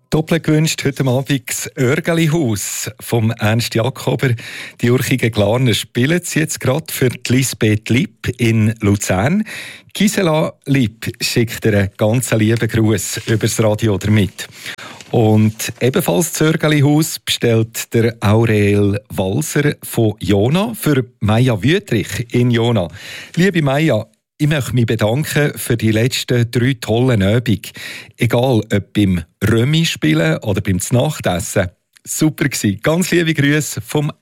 Doppelt gewünscht heute Abend das Örgeli-Haus vom Ernst Jakober. Die Urchigen Glarner spielen sie jetzt gerade für die Lisbeth Lipp in Luzern. Gisela Lipp schickt ihr einen ganz lieben Gruß übers Radio damit. Und ebenfalls das Örgeli-Haus bestellt der Aurel Walser von Jona für Maja Wüthrich in Jona. Liebe Maja, ich möchte mich bedanken für die letzten 3 tollen Übungen. Egal, ob beim Römi spielen oder beim Znachtessen. Super gewesen. Ganz liebe Grüße vom